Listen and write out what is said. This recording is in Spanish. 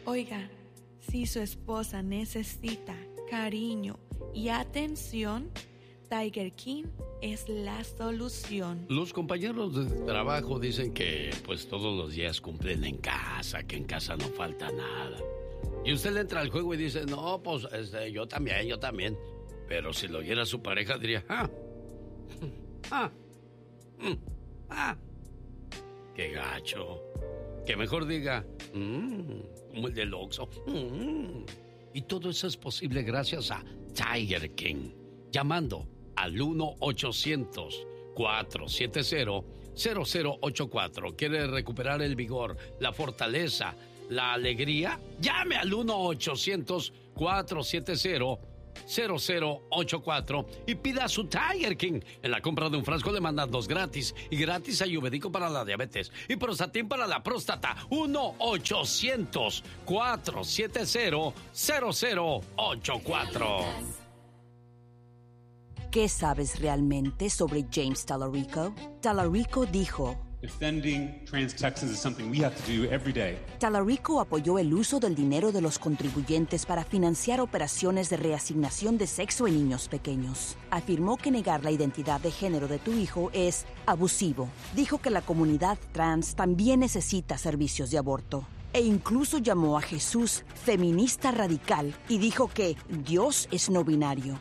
Oiga, si su esposa necesita cariño y atención, Tiger King es la solución. Los compañeros de trabajo dicen que pues todos los días cumplen en casa, que en casa no falta nada. Y usted le entra al juego y dice, no, pues yo también. Pero si lo oyera su pareja diría, qué gacho. Que mejor diga, como el del Oxxo. Y todo eso es posible gracias a Tiger King. Llamando al 1-800-470-0084. ¿Quiere recuperar el vigor, la fortaleza, la alegría? Llame al 1-800-470-0084 y pida su Tiger King. En la compra de un frasco le mandan 2 gratis. Y gratis ayurvédico para la diabetes y Prostatin para la próstata. 1-800-470-0084. ¿Qué sabes realmente sobre James Talarico? Talarico dijo: Defending trans Texans is something we have to do every day. Talarico apoyó el uso del dinero de los contribuyentes para financiar operaciones de reasignación de sexo en niños pequeños. Afirmó que negar la identidad de género de tu hijo es abusivo. Dijo que la comunidad trans también necesita servicios de aborto. E incluso llamó a Jesús feminista radical y dijo que Dios es no binario.